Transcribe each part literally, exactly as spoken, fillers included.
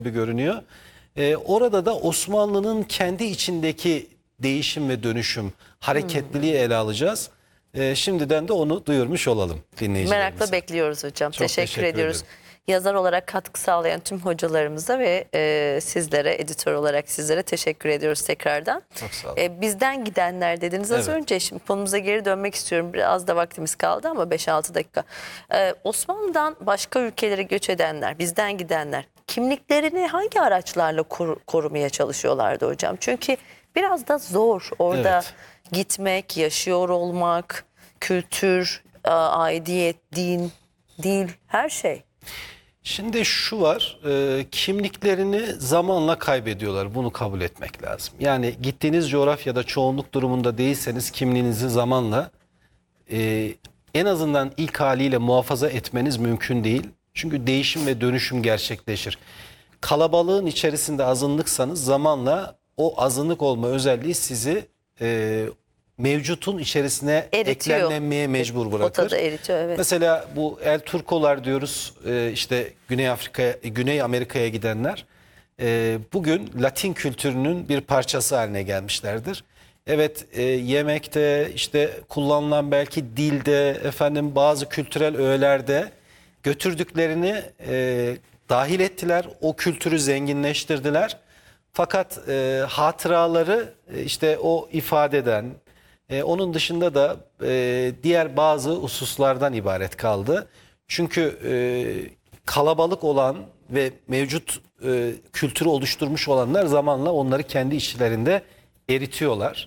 gibi görünüyor. Ee, orada da Osmanlı'nın kendi içindeki değişim ve dönüşüm, hareketliliği ele alacağız. Ee, şimdiden de onu duyurmuş olalım dinleyicilerimize. Merakla bekliyoruz hocam. Çok Teşekkür, teşekkür ediyoruz. ederim. Yazar olarak katkı sağlayan tüm hocalarımıza ve e, sizlere, editör olarak sizlere teşekkür ediyoruz tekrardan. Çok sağ olun. E, bizden gidenler dediniz az Evet. önce. Şimdi konumuza geri dönmek istiyorum. Biraz da vaktimiz kaldı ama beş altı dakika. E, Osmanlı'dan başka ülkelere göç edenler, bizden gidenler kimliklerini hangi araçlarla koru- korumaya çalışıyorlardı hocam? Çünkü biraz da zor orada Evet. gitmek, yaşıyor olmak, kültür, a- aidiyet, din, dil, her şey. Şimdi şu var, e, kimliklerini zamanla kaybediyorlar. Bunu kabul etmek lazım. Yani gittiğiniz coğrafyada çoğunluk durumunda değilseniz kimliğinizi zamanla e, en azından ilk haliyle muhafaza etmeniz mümkün değil. Çünkü değişim ve dönüşüm gerçekleşir. Kalabalığın içerisinde azınlıksanız zamanla o azınlık olma özelliği sizi e, mevcutun içerisine Eritiyor. eklemlenmeye mecbur bırakır. Potada eritiyor, evet. Mesela bu El Turkolar diyoruz, e, işte Güney Afrika, Güney Amerika'ya gidenler e, bugün Latin kültürünün bir parçası haline gelmişlerdir. Evet, e, yemekte, işte kullanılan belki dilde, efendim bazı kültürel öğelerde götürdüklerini e, dahil ettiler, o kültürü zenginleştirdiler. Fakat e, hatıraları e, işte o ifadeden, e, onun dışında da e, diğer bazı hususlardan ibaret kaldı. Çünkü e, kalabalık olan ve mevcut e, kültürü oluşturmuş olanlar zamanla onları kendi içlerinde eritiyorlar.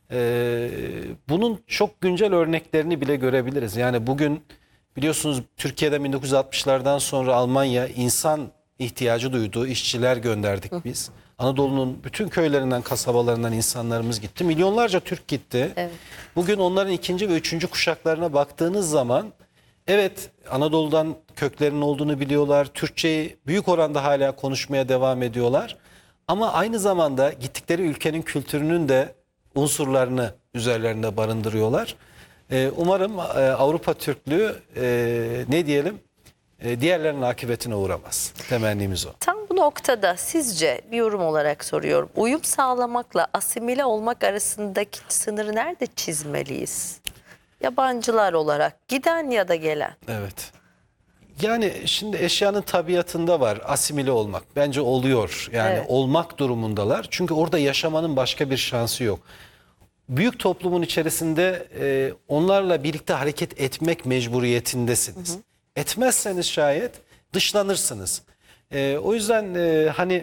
E, bunun çok güncel örneklerini bile görebiliriz. Yani bugün biliyorsunuz Türkiye'de bin dokuz yüz altmışlardan sonra Almanya insan ihtiyacı duyduğu işçiler gönderdik biz. Anadolu'nun bütün köylerinden, kasabalarından insanlarımız gitti. Milyonlarca Türk gitti. Evet. Bugün onların ikinci ve üçüncü kuşaklarına baktığınız zaman evet, Anadolu'dan köklerinin olduğunu biliyorlar. Türkçeyi büyük oranda hala konuşmaya devam ediyorlar. Ama aynı zamanda gittikleri ülkenin kültürünün de unsurlarını üzerlerinde barındırıyorlar. Ee, umarım e, Avrupa Türklüğü e, ne diyelim e, diğerlerinin akıbetine uğramaz. Temennimiz o. Tam bu noktada sizce, bir yorum olarak soruyorum, uyum sağlamakla asimile olmak arasındaki sınırı nerede çizmeliyiz? Yabancılar olarak giden ya da gelen. Evet. Yani şimdi eşyanın tabiatında var asimile olmak. Bence oluyor. Yani Evet. olmak durumundalar. Çünkü orada yaşamanın başka bir şansı yok. Büyük toplumun içerisinde e, onlarla birlikte hareket etmek mecburiyetindesiniz. Hı hı. Etmezseniz şayet dışlanırsınız. E, o yüzden e, hani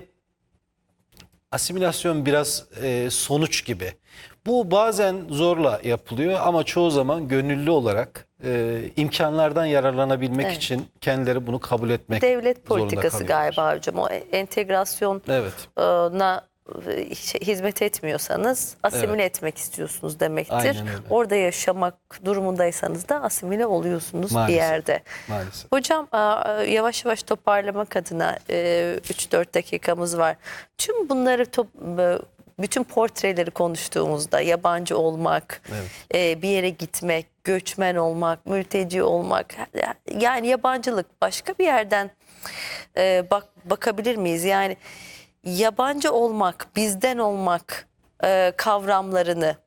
asimilasyon biraz e, sonuç gibi. Bu bazen zorla yapılıyor ama çoğu zaman gönüllü olarak e, imkanlardan yararlanabilmek Evet. için kendileri bunu kabul etmek Devlet zorunda politikası kalıyorlar. galiba hocam. O entegrasyona Evet. şey, hizmet etmiyorsanız asimile Evet. etmek istiyorsunuz demektir. Aynen öyle. Orada yaşamak durumundaysanız da asimile oluyorsunuz Maalesef. bir yerde. Maalesef. Hocam yavaş yavaş toparlamak adına üç dört dakikamız var. Tüm bunları top, bütün portreleri konuştuğumuzda yabancı olmak, Evet. bir yere gitmek, göçmen olmak, mülteci olmak, yani yabancılık başka bir yerden bak bakabilir miyiz? Yani yabancı olmak, bizden olmak kavramlarını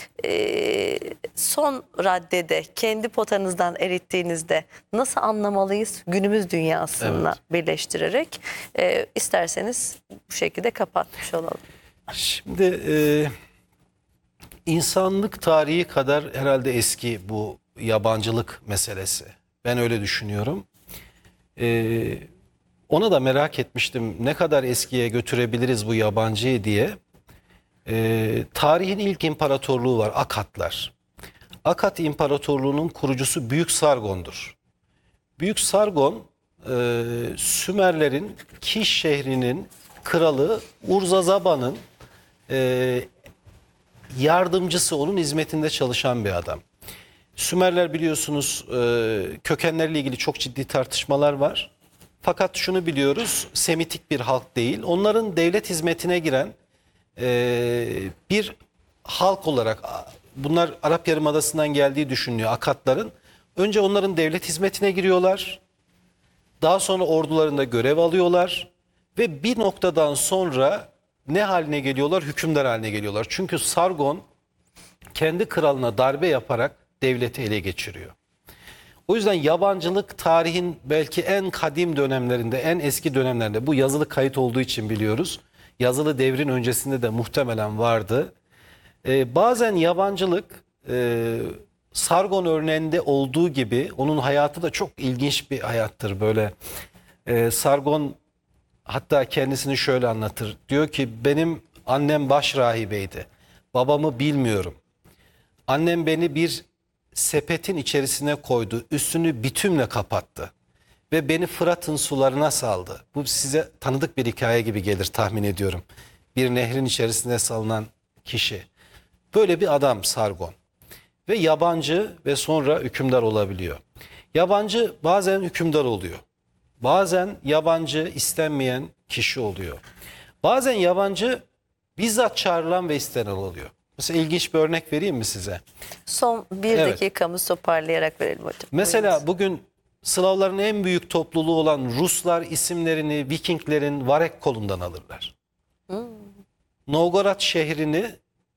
son raddede kendi potanızdan erittiğinizde nasıl anlamalıyız günümüz dünyasıyla Evet. birleştirerek? E, isterseniz bu şekilde kapatmış olalım. Şimdi e, insanlık tarihi kadar herhalde eski bu yabancılık meselesi. Ben öyle düşünüyorum. E, ona da merak etmiştim ne kadar eskiye götürebiliriz bu yabancıyı diye. E, tarihin ilk imparatorluğu var, Akatlar. Akat İmparatorluğu'nun kurucusu Büyük Sargon'dur. Büyük Sargon e, Sümerlerin Kiş şehrinin kralı Urzazaba'nın e, yardımcısı, onun hizmetinde çalışan bir adam. Sümerler biliyorsunuz e, kökenlerle ilgili çok ciddi tartışmalar var. Fakat şunu biliyoruz, Semitik bir halk değil. Onların devlet hizmetine giren e, bir halk olarak, bunlar Arap Yarımadası'ndan geldiği düşünülüyor Akatların. Önce onların devlet hizmetine giriyorlar. Daha sonra ordularında görev alıyorlar. Ve bir noktadan sonra ne haline geliyorlar? Hükümdar haline geliyorlar. Çünkü Sargon kendi kralına darbe yaparak devleti ele geçiriyor. O yüzden yabancılık tarihin belki en kadim dönemlerinde, en eski dönemlerinde, bu yazılı kayıt olduğu için biliyoruz. Yazılı devrin öncesinde de muhtemelen vardı. Ee, bazen yabancılık e, Sargon örneğinde olduğu gibi, onun hayatı da çok ilginç bir hayattır böyle. Ee, Sargon hatta kendisini şöyle anlatır. Diyor ki benim annem baş rahibeydi. Babamı bilmiyorum. Annem beni bir sepetin içerisine koydu. Üstünü bitümle kapattı. Ve beni Fırat'ın sularına saldı. Bu size tanıdık bir hikaye gibi gelir tahmin ediyorum. Bir nehrin içerisine salınan kişi. Böyle bir adam Sargon. Ve yabancı ve sonra hükümdar olabiliyor. Yabancı bazen hükümdar oluyor. Bazen yabancı istenmeyen kişi oluyor. Bazen yabancı bizzat çağrılan ve istenen oluyor. Mesela ilginç bir örnek vereyim mi size? Son bir Evet. dakikamız toparlayarak verelim hocam. Mesela Buyurunuz. bugün Slavların en büyük topluluğu olan Ruslar isimlerini Vikinglerin Varek kolundan alırlar. Hmm. Novgorod şehrini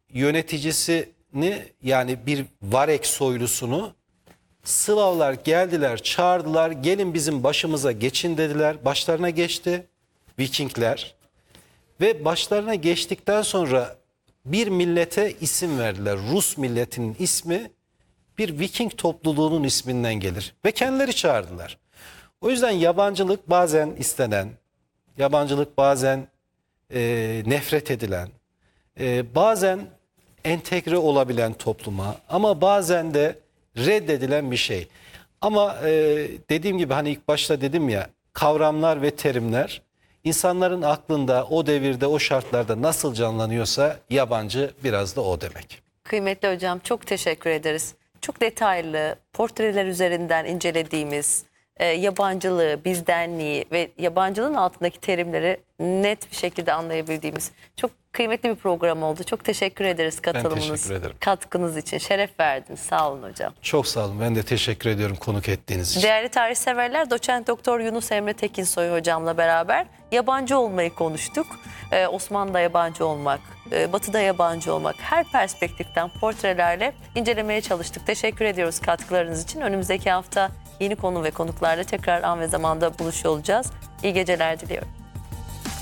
yöneticisini, yani bir Varek soylusunu Slavlar geldiler, çağırdılar, gelin bizim başımıza geçin dediler. Başlarına geçti Vikingler ve başlarına geçtikten sonra bir millete isim verdiler. Rus milletinin ismi bir Viking topluluğunun isminden gelir ve kendileri çağırdılar. O yüzden yabancılık bazen istenen, yabancılık bazen e, nefret edilen, e, bazen entegre olabilen topluma, ama bazen de reddedilen bir şey. Ama e, dediğim gibi, hani ilk başta dedim ya, kavramlar ve terimler insanların aklında o devirde, o şartlarda nasıl canlanıyorsa yabancı biraz da o demek. Kıymetli hocam, çok teşekkür ederiz. Çok detaylı portreler üzerinden incelediğimiz e, yabancılığı, bizdenliği ve yabancılığın altındaki terimleri net bir şekilde anlayabildiğimiz çok kıymetli bir program oldu. Çok teşekkür ederiz katılımınız, teşekkür ederim. katkınız için. Şeref verdiniz. Sağ olun hocam. Çok sağ olun. Ben de teşekkür ediyorum konuk ettiğiniz için. Değerli tarih severler, doçent doktor Yunus Emre Tekinsoy hocamla beraber yabancı olmayı konuştuk. Ee, Osmanlı'da yabancı olmak, e, Batı'da yabancı olmak, her perspektiften portrelerle incelemeye çalıştık. Teşekkür ediyoruz katkılarınız için. Önümüzdeki hafta yeni konu ve konuklarla tekrar an ve zamanda buluşuyor olacağız. İyi geceler diliyorum.